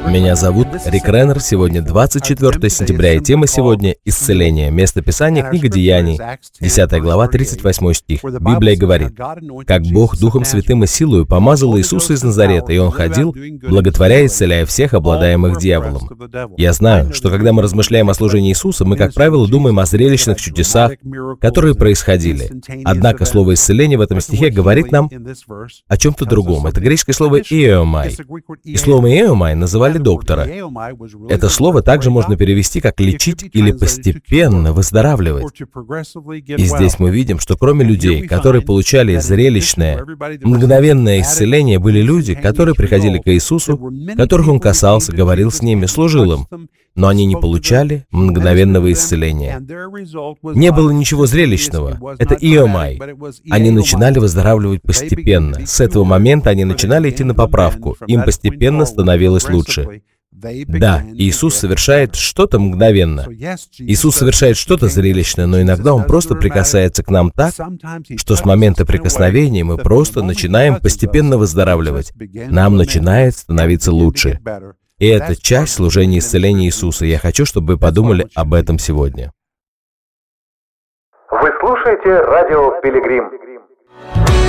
Меня зовут Рик Реннер. Сегодня 24 сентября, и тема сегодня — исцеление. Место Писания — книга Деяний, 10 глава, 38 стих. Библия говорит: «Как Бог Духом Святым и силою помазал Иисуса из Назарета, и Он ходил, благотворя и исцеляя всех, обладаемых дьяволом». Я знаю, что когда мы размышляем о служении Иисуса, мы, как правило, думаем о зрелищных чудесах, которые происходили. Однако слово «исцеление» в этом стихе говорит нам о чем-то другом. Это греческое слово «иомай». И словом «иомай» называли доктора. Это слово также можно перевести как «лечить» или «постепенно выздоравливать». И здесь мы видим, что кроме людей, которые получали зрелищное, мгновенное исцеление, были люди, которые приходили к Иисусу, которых Он касался, говорил с ними, служил им, но они не получали мгновенного исцеления. Не было ничего зрелищного. Это иомай. Они начинали выздоравливать постепенно. С этого момента они начинали идти на поправку. Им постепенно становилось лучше. Да, Иисус совершает что-то мгновенно. Иисус совершает что-то зрелищное, но иногда Он просто прикасается к нам так, что с момента прикосновения мы просто начинаем постепенно выздоравливать. Нам начинает становиться лучше. И это часть служения исцеления Иисуса. Я хочу, чтобы вы подумали об этом сегодня. Вы слушаете радио «Пилигрим».